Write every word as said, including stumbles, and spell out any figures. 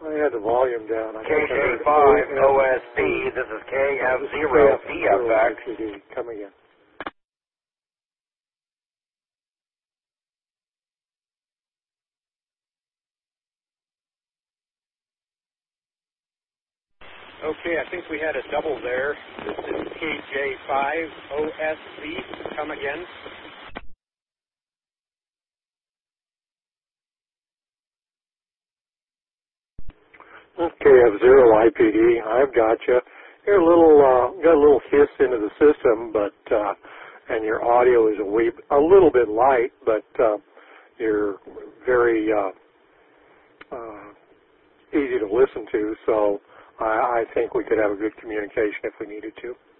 I had the volume down. I K J five O S B, this is K F zero P F X. Come again. Okay, I think we had a double there. This is K J five O S B. Come again. K F zero I P D. I've got you. You're a little uh, got a little hiss into the system, but uh, and your audio is a wee, a little bit light, but uh, you're very uh, uh, easy to listen to. So I, I think we could have a good communication if we needed to.